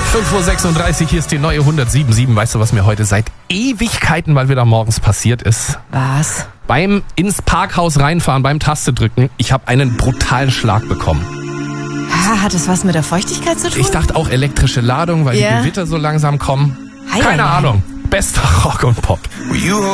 5:36 Uhr, hier ist die neue 107.7. Weißt du, was mir heute seit Ewigkeiten mal wieder morgens passiert ist? Was? Beim ins Parkhaus reinfahren, beim Taste drücken, ich habe einen brutalen Schlag bekommen. Hat es was mit der Feuchtigkeit zu tun? Ich dachte auch elektrische Ladung, weil die Gewitter so langsam kommen. Keine Ahnung. Bester Rock und Pop.